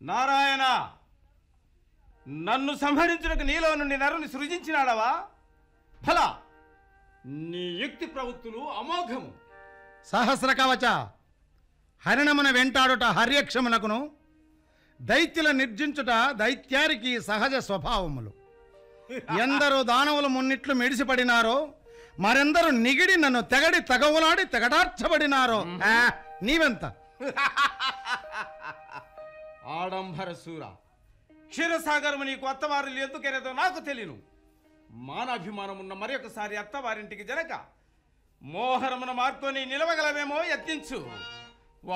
నారాయణ, నన్ను సంహరించుటకు నీలో నుండి నరుని సృజించినాడవా? ఫలా నీ యుక్తి ప్రవృత్తులు అమోఘము. సహస్ర కవచ, హరిణమున వెంటాడుట హర్యక్షమునకును, దైత్యుల నిర్జించుట దైత్యారికి సహజ స్వభావములు. ఎందరూ దానవులు మున్నిట్లు మెడిసిపడినారో, మరెందరూ నిగిడి నన్ను తెగడి తగవులాడి తెగటార్చబడినారో. నీవెంత? ఆడంబర శూర, క్షీరసాగరము నీకు అత్తవారిలు ఎందుకనేదో నాకు తెలియను. మానాభిమానమున్న మరి ఒకసారి అత్తవారింటికి జనక మోహరమున మార్కొని నిలవగలవేమో యత్నించు.